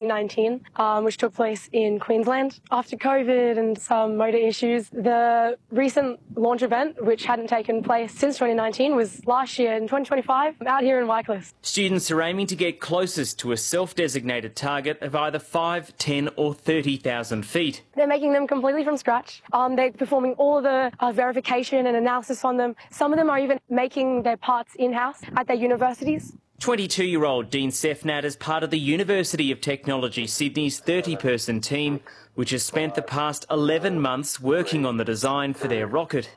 2019, which took place in Queensland. After COVID and some motor issues, the recent launch event, which hadn't taken place since 2019, was last year in 2025 out here in Wycliffe. Students are aiming to get closest to a self-designated target of either 5, 10 or 30,000 feet. They're making them completely from scratch. They're performing all the verification and analysis on them. Some of them are even making their parts in-house at their universities. 22-year-old Dean Sefnat is part of the University of Technology Sydney's 30-person team, which has spent the past 11 months working on the design for their rocket.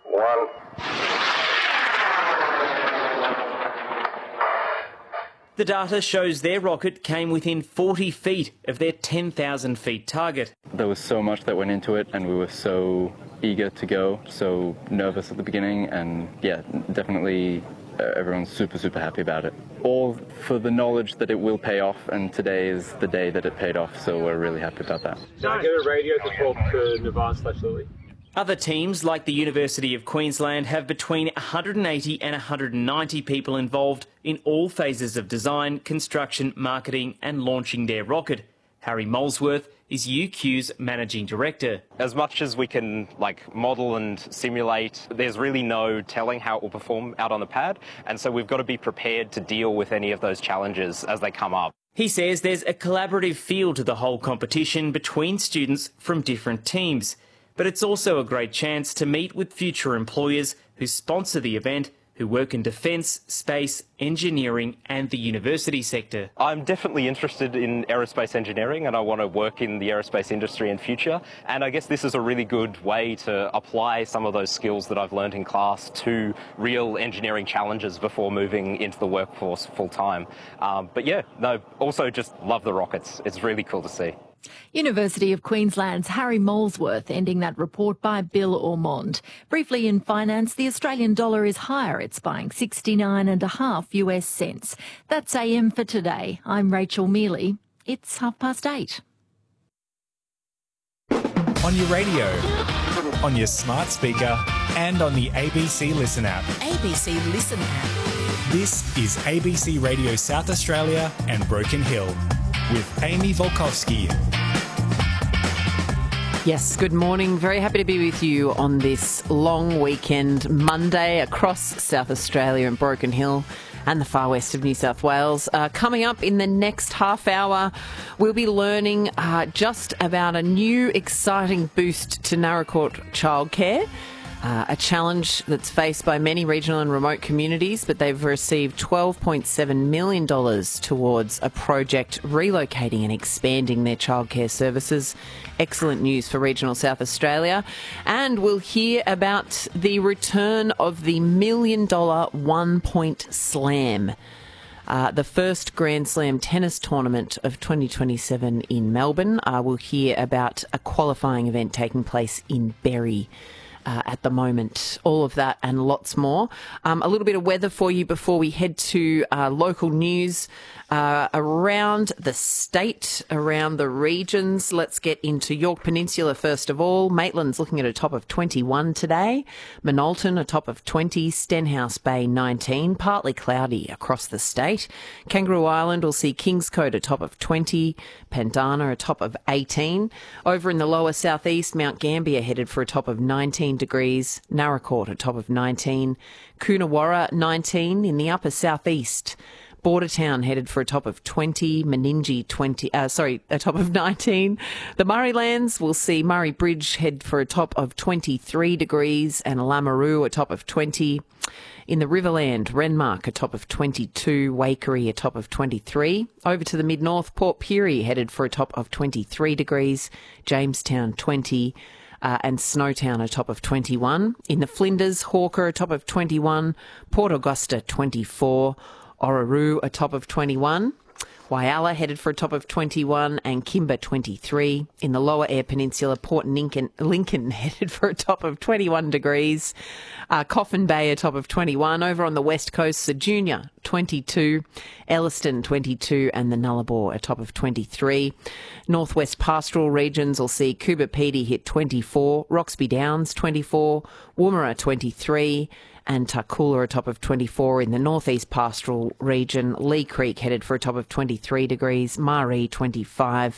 The data shows their rocket came within 40 feet of their 10,000 feet target. There was so much that went into it and we were so eager to go, so nervous at the beginning, and yeah, definitely everyone's super happy about it. All for the knowledge that it will pay off, and today is the day that it paid off, so we're really happy about that. Can I get a radio to talk to Navan/Lily? Other teams, like the University of Queensland, have between 180 and 190 people involved in all phases of design, construction, marketing and launching their rocket. Harry Molesworth is UQ's Managing Director. As much as we can model and simulate, there's really no telling how it will perform out on the pad, and so we've got to be prepared to deal with any of those challenges as they come up. He says there's a collaborative feel to the whole competition between students from different teams. But it's also a great chance to meet with future employers who sponsor the event, who work in defence, space, engineering and the university sector. I'm definitely interested in aerospace engineering and I want to work in the aerospace industry in future. And I guess this is a really good way to apply some of those skills that I've learned in class to real engineering challenges before moving into the workforce full time. But yeah, no, also just love the rockets. It's really cool to see. University of Queensland's Harry Molesworth ending that report by Bill Ormond. Briefly in finance, the Australian dollar is higher. It's buying 69.5 US cents. That's AM for today. I'm Rachel Mealy. It's 8:30. On your radio, on your smart speaker and on the ABC Listen app. ABC Listen app. This is ABC Radio South Australia and Broken Hill with Amy Volkovsky. Yes, good morning. Very happy to be with you on this long weekend Monday across South Australia and Broken Hill and the far west of New South Wales. Coming up in the next half hour, we'll be learning just about a new exciting boost to Naracoorte childcare. A challenge that's faced by many regional and remote communities, but they've received $12.7 million towards a project relocating and expanding their childcare services. Excellent news for regional South Australia. And we'll hear about the return of the $1 million one-point slam. The first Grand Slam tennis tournament of 2027 in Melbourne. We'll hear about a qualifying event taking place in Berry. At the moment. All of that and lots more. A little bit of weather for you before we head to local news around the state, around the regions. Let's get into Yorke Peninsula first of all. Maitland's looking at a top of 21 today. Minalton a top of 20. Stenhouse Bay 19. Partly cloudy across the state. Kangaroo Island will see Kingscote a top of 20. Pandana a top of 18. Over in the lower southeast, Mount Gambier headed for a top of 19 degrees. Naracoorte a top of 19. Coonawarra 19 in the upper southeast. Bordertown headed for a top of 20, Meningie a top of 19. The Murraylands will see Murray Bridge head for a top of 23 degrees and Lameroo a top of 20. In the Riverland, Renmark a top of 22, Waikerie a top of 23. Over to the mid-north, Port Pirie headed for a top of 23 degrees, Jamestown 20. And Snowtown a top of 21. In the Flinders, Hawker a top of 21, Port Augusta 24, Orroroo a top of 21, Whyalla headed for a top of 21 and Kimber 23. In the lower Eyre Peninsula, Port Lincoln headed for a top of 21 degrees. Coffin Bay a top of 21. Over on the west coast, Sedunia 22. Elliston 22 and the Nullarbor a top of 23. Northwest pastoral regions will see Coober Pedy hit 24. Roxby Downs 24. Woomera 23. And Tarcoola a top of 24 in the northeast pastoral region. Lee Creek headed for a top of 23 degrees. Maree 25.